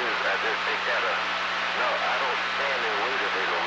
just think that, no, I don't stand in the way that they don't